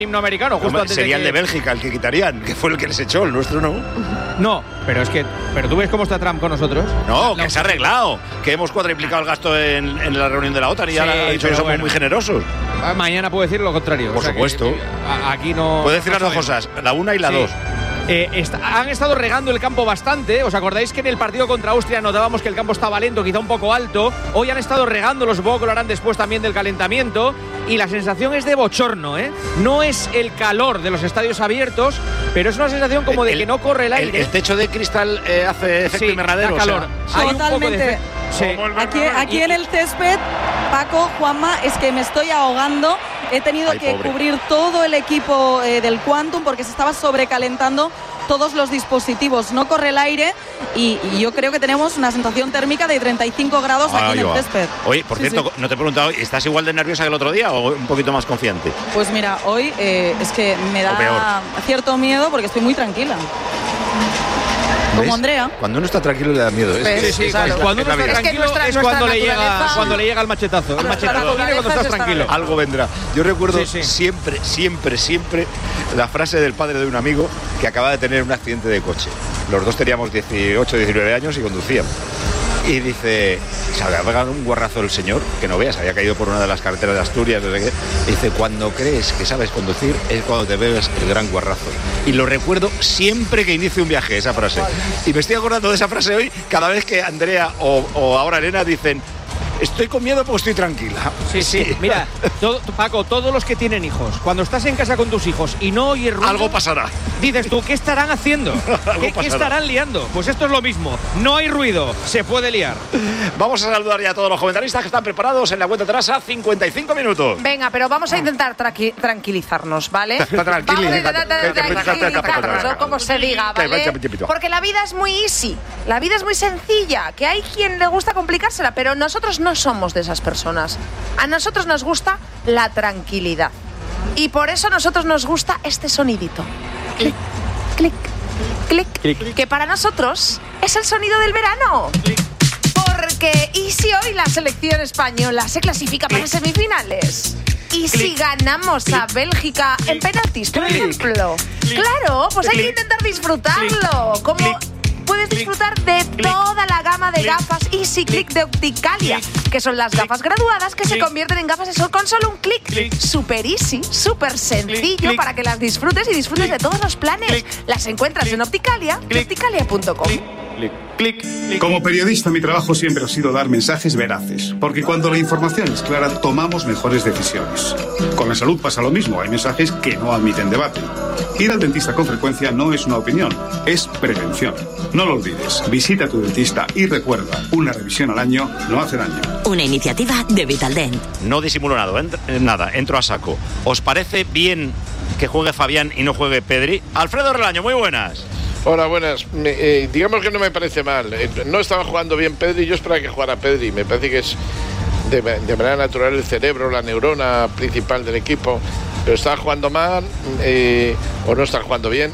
himno americano justo antes sería de que... el de Bélgica el que quitarían, que fue el que les echó, el nuestro no. No, pero tú ves cómo está Trump con nosotros. No, que se ha arreglado, que hemos cuadriplicado el gasto en la reunión de la OTAN y ahora ha dicho que somos muy generosos. Mañana puedo decir lo contrario. Por supuesto. Aquí no... Puede decir las dos cosas, la una y la dos. Han estado regando el campo bastante. ¿Os acordáis que en el partido contra Austria notábamos que el campo estaba lento, quizá un poco alto? Hoy han estado regándolo, supongo que lo harán después también del calentamiento. Y la sensación es de bochorno, ¿eh? No es el calor de los estadios abiertos, pero es una sensación como de que no corre el aire. El techo de cristal hace efecto invernadero. Da calor. Hay totalmente. Aquí en el césped, Paco, Juanma, es que me estoy ahogando. He tenido que cubrir todo el equipo del Quantum porque se estaba sobrecalentando todos los dispositivos. No corre el aire y yo creo que tenemos una sensación térmica de 35 grados aquí en el césped. Oye, por cierto, no te he preguntado, ¿estás igual de nerviosa que el otro día o un poquito más confiante? Pues mira, hoy es que me da cierto miedo porque estoy muy tranquila. Como Andrea. Cuando uno está tranquilo le da miedo. Claro. Cuando uno está tranquilo es cuando le llega el machetazo. El machetazo viene cuando estás tranquilo. Algo vendrá. Yo recuerdo siempre la frase del padre de un amigo que acaba de tener un accidente de coche. Los dos teníamos 18, 19 años y conducíamos. Y dice, se había pegado un guarrazo el señor, que no veas, había caído por una de las carreteras de Asturias, no sé qué. Dice, cuando crees que sabes conducir es cuando te bebes el gran guarrazo. Y lo recuerdo siempre que inicio un viaje, esa frase. Y me estoy acordando de esa frase hoy, cada vez que Andrea o ahora Elena dicen, estoy con miedo porque estoy tranquila. Sí. Mira, Paco, todos los que tienen hijos, cuando estás en casa con tus hijos y no oyes ruido, algo pasará. Dices tú, ¿qué estarán haciendo? ¿Qué estarán liando? Pues esto es lo mismo. No hay ruido, se puede liar. Vamos a saludar ya a todos los comentaristas que están preparados en la cuenta atrás a 55 minutos. Venga, pero vamos a intentar tranquilizarnos, ¿vale? Tranquilizarnos, o como se diga, ¿vale? Porque la vida es muy easy, la vida es muy sencilla, que hay quien le gusta complicársela, pero nosotros no somos de esas personas. A nosotros nos gusta la tranquilidad. Y por eso a nosotros nos gusta este sonidito. Clic, clic, clic, clic. Que para nosotros es el sonido del verano. Porque, ¿y si hoy la selección española se clasifica para semifinales? ¿Y si ganamos a Bélgica en penaltis, por ejemplo? Claro, pues hay que intentar disfrutarlo. Como puedes disfrutar de toda la gama de gafas Easy Click de Opticalia, que son las gafas graduadas que se convierten en gafas de sol con solo un clic. Super easy, súper sencillo para que las disfrutes y disfrutes de todos los planes. Las encuentras en Opticalia y opticalia.com. Como periodista, mi trabajo siempre ha sido dar mensajes veraces, porque cuando la información es clara, tomamos mejores decisiones. Con la salud pasa lo mismo, hay mensajes que no admiten debate. Ir al dentista con frecuencia no es una opinión, es prevención. No lo olvides, visita a tu dentista y recuerda, una revisión al año no hace daño. Una iniciativa de Vitaldent. No disimulo nada, entro a saco. ¿Os parece bien que juegue Fabián y no juegue Pedri? Alfredo Relaño, muy buenas. Hola, buenas. Digamos que no me parece mal. No estaba jugando bien Pedri, yo esperaba que jugara Pedri. Me parece que es de manera natural el cerebro, la neurona principal del equipo. Pero está jugando mal o no está jugando bien.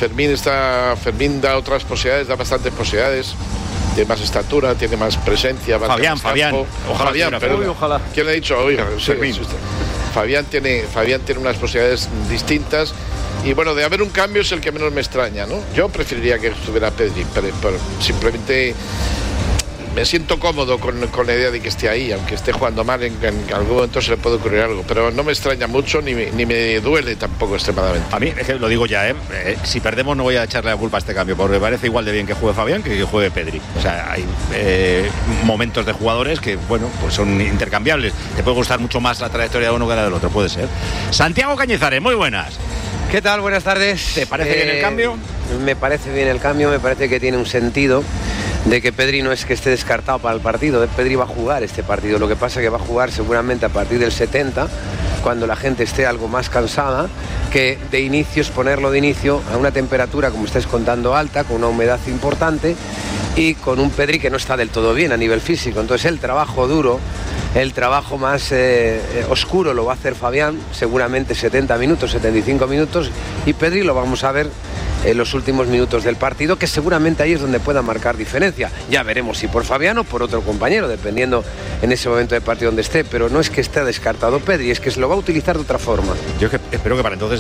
Fermín da otras posibilidades, da bastantes posibilidades. Tiene más estatura, tiene más presencia. Fabián. Ojalá. ¿Quién le ha dicho? Oiga, Fermín. Fabián tiene unas posibilidades distintas. Y bueno, de haber un cambio es el que menos me extraña, ¿no? Yo preferiría que estuviera Pedri, pero simplemente me siento cómodo con la idea de que esté ahí, aunque esté jugando mal, en algún momento se le puede ocurrir algo, pero no me extraña mucho ni me duele tampoco extremadamente. A mí, es que lo digo ya, si perdemos no voy a echarle la culpa a este cambio, porque me parece igual de bien que juegue Fabián que juegue Pedri. O sea, hay momentos de jugadores que, bueno, pues son intercambiables. Te puede gustar mucho más la trayectoria de uno que la del otro, puede ser. Santiago Cañizares, muy buenas. ¿Qué tal? Buenas tardes. ¿Te parece bien el cambio? Me parece bien el cambio, me parece que tiene un sentido de que Pedri no es que esté descartado para el partido. Pedri va a jugar este partido, lo que pasa es que va a jugar seguramente a partir del 70, cuando la gente esté algo más cansada, que de inicio es ponerlo de inicio a una temperatura, como estáis contando, alta, con una humedad importante y con un Pedri que no está del todo bien a nivel físico. Entonces el trabajo duro, el trabajo más oscuro lo va a hacer Fabián, seguramente 70 minutos, 75 minutos, y Pedri lo vamos a ver en los últimos minutos del partido, que seguramente ahí es donde pueda marcar diferencia. Ya veremos si por Fabián o por otro compañero, dependiendo en ese momento del partido donde esté, pero no es que esté descartado Pedri, es que se lo va a utilizar de otra forma. Yo espero que para entonces